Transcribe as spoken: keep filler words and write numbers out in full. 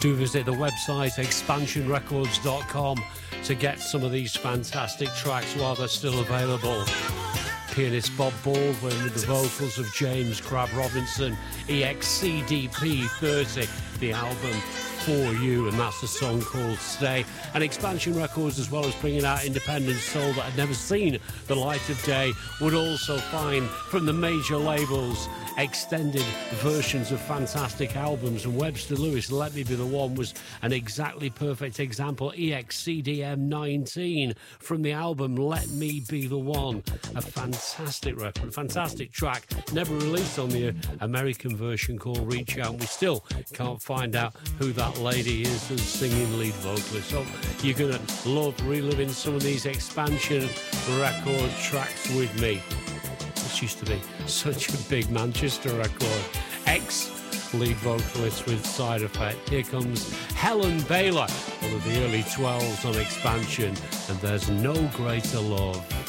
Do visit the website expansion records dot com to get some of these fantastic tracks while they're still available. Pianist Bob Baldwin with the vocals of James Crabb Robinson, E X C D P thirty, the album For You, and that's a song called Stay. And Expansion Records, as well as bringing out independent soul that had never seen the light of day, would also find from the major labels extended versions of fantastic albums, and Webster Lewis, Let Me Be the One, was an exactly perfect example. E X C D M nineteen from the album Let Me Be the One, a fantastic record, a fantastic track, never released on the American version called Reach Out. We still can't find out who that lady is who's singing lead vocalist, so you're gonna love reliving some of these Expansion record tracks with me. This used to be such a big Manchester record. Ex-lead vocalist with Side Effect. Here comes Helen Baylor, one of the early twelves on Expansion, and There's No Greater Love.